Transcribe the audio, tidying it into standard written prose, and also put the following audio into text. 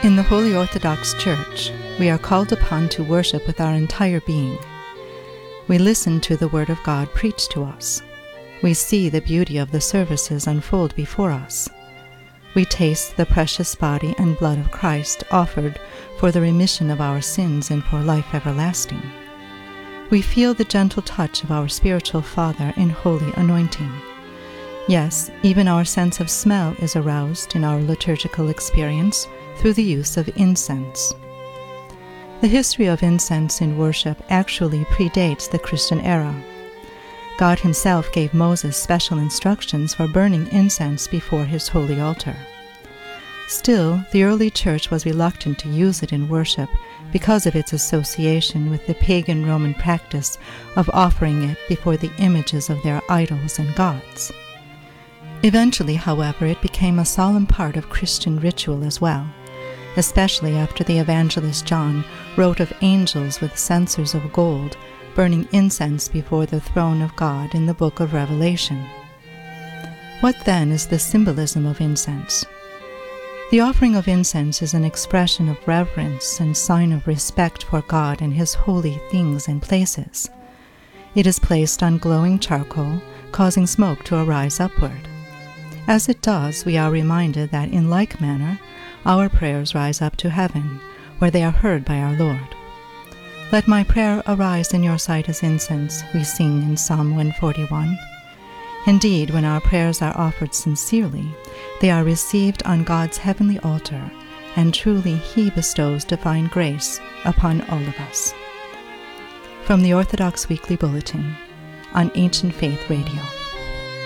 In the Holy Orthodox Church, we are called upon to worship with our entire being. We listen to the Word of God preached to us. We see the beauty of the services unfold before us. We taste the precious body and blood of Christ offered for the remission of our sins and for life everlasting. We feel the gentle touch of our spiritual Father in holy anointing. Yes, even our sense of smell is aroused in our liturgical experience through the use of incense. The history of incense in worship actually predates the Christian era. God himself gave Moses special instructions for burning incense before his holy altar. Still, the early church was reluctant to use it in worship because of its association with the pagan Roman practice of offering it before the images of their idols and gods. Eventually, however, it became a solemn part of Christian ritual as well, especially after the evangelist John wrote of angels with censers of gold burning incense before the throne of God in the book of Revelation. What then is the symbolism of incense? The offering of incense is an expression of reverence and sign of respect for God and his holy things and places. It is placed on glowing charcoal, causing smoke to arise upward. As it does, we are reminded that in like manner, our prayers rise up to heaven, where they are heard by our Lord. Let my prayer arise in your sight as incense, we sing in Psalm 141. Indeed, when our prayers are offered sincerely, they are received on God's heavenly altar, and truly he bestows divine grace upon all of us. From the Orthodox Weekly Bulletin on Ancient Faith Radio.